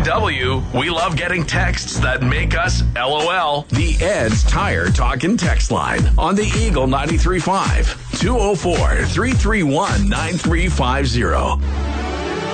EW, we love getting texts that make us LOL. The Ed's Tire Talkin' text line on the Eagle 93.5. 204-331-9350.